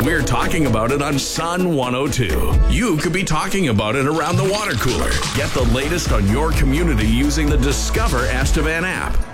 We're talking about it on Sun 102. You could be talking about it around the water cooler. Get the latest on your community using the Discover Estevan app.